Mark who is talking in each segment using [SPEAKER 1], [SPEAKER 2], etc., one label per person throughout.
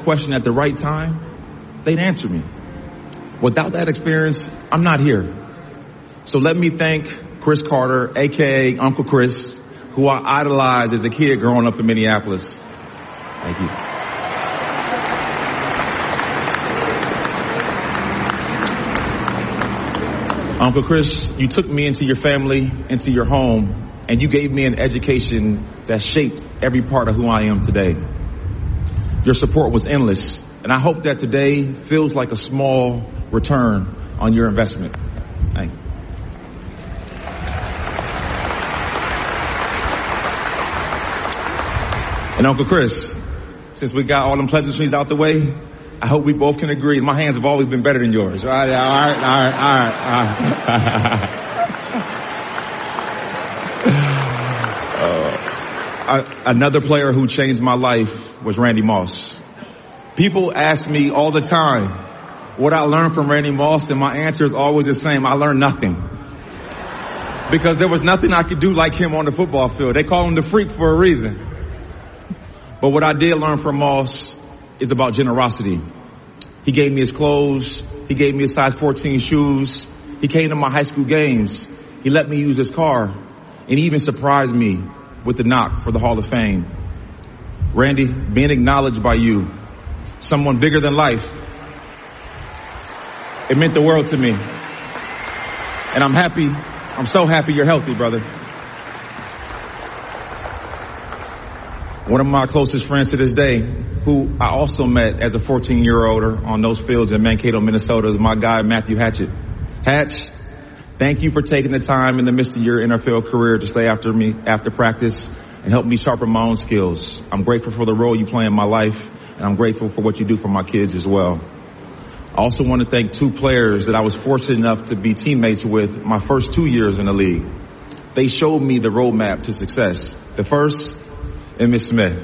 [SPEAKER 1] question at the right time, they'd answer me. Without that experience, I'm not here. So let me thank Cris Carter, a.k.a. Uncle Chris, who I idolized as a kid growing up in Minneapolis. Thank you. Uncle Chris, you took me into your family, into your home, and you gave me an education that shaped every part of who I am today. Your support was endless, and I hope that today feels like a small return on your investment. Thank you. And Uncle Chris, since we got all them pleasantries out the way, I hope we both can agree. My hands have always been better than yours. All right. Another player who changed my life was Randy Moss. People ask me all the time what I learned from Randy Moss, and my answer is always the same. I learned nothing. Because there was nothing I could do like him on the football field. They call him the freak for a reason. But what I did learn from Moss is about generosity. He gave me his clothes. He gave me his size 14 shoes. He came to my high school games. He let me use his car. And he even surprised me with the knock for the Hall of Fame. Randy, being acknowledged by you, someone bigger than life, it meant the world to me. And I'm so happy you're healthy, brother. One of my closest friends to this day, who I also met as a 14-year-old on those fields in Mankato, Minnesota, is my guy, Matthew Hatchett. Hatch, thank you for taking the time in the midst of your NFL career to stay after me after practice and help me sharpen my own skills. I'm grateful for the role you play in my life, and I'm grateful for what you do for my kids as well. I also want to thank two players that I was fortunate enough to be teammates with my first 2 years in the league. They showed me the roadmap to success. The first, Emmitt Smith.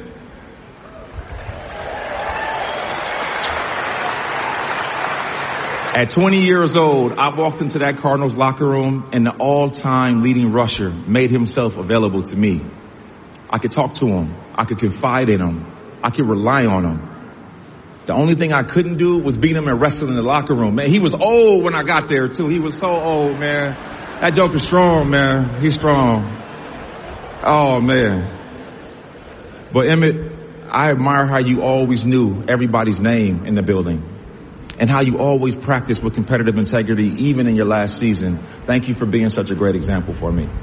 [SPEAKER 1] At 20 years old, I walked into that Cardinals locker room and the all-time leading rusher made himself available to me. I could talk to him. I could confide in him. I could rely on him. The only thing I couldn't do was beat him and wrestle in the locker room. Man, he was old when I got there, too. He was so old, man. That joker's strong, man. He's strong. Oh, man. But Emmitt, I admire how you always knew everybody's name in the building and how you always practiced with competitive integrity, even in your last season. Thank you for being such a great example for me.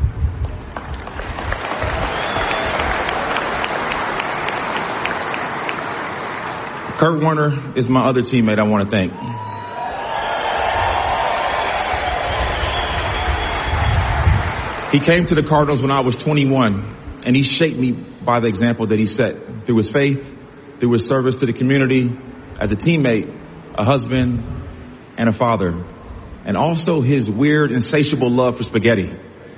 [SPEAKER 1] Kurt Warner is my other teammate I want to thank. He came to the Cardinals when I was 21, and he shaped me by the example that he set through his faith, through his service to the community, as a teammate, a husband, and a father, and also his weird, insatiable love for spaghetti.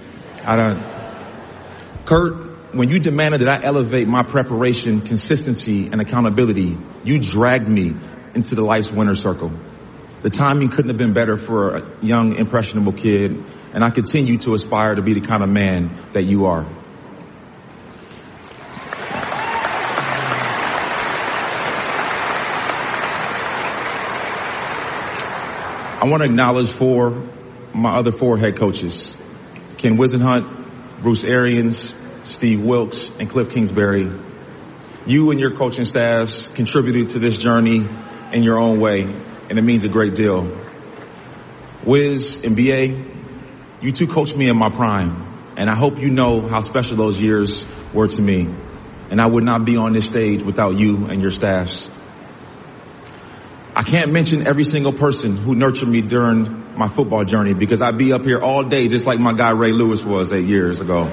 [SPEAKER 1] Kurt, when you demanded that I elevate my preparation, consistency, and accountability, you dragged me into the life's winner's circle. The timing couldn't have been better for a young, impressionable kid, and I continue to aspire to be the kind of man that you are. I want to acknowledge my other four head coaches, Ken Wisenhunt, Bruce Arians, Steve Wilkes, and Cliff Kingsbury. You and your coaching staffs contributed to this journey in your own way, and it means a great deal. Wiz and BA, you two coached me in my prime, and I hope you know how special those years were to me. And I would not be on this stage without you and your staffs. I can't mention every single person who nurtured me during my football journey because I'd be up here all day just like my guy Ray Lewis was 8 years ago.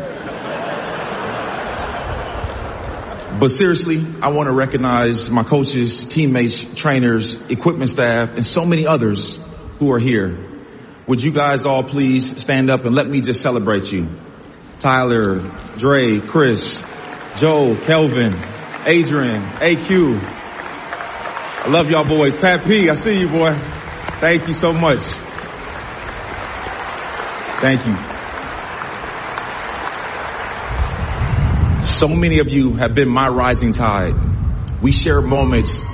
[SPEAKER 1] But seriously, I want to recognize my coaches, teammates, trainers, equipment staff, and so many others who are here. Would you guys all please stand up and let me just celebrate you? Tyler, Dre, Chris, Joe, Kelvin, Adrian, AQ. I love y'all boys. Pat P, I see you, boy. Thank you so much. Thank you. So many of you have been my rising tide. We share moments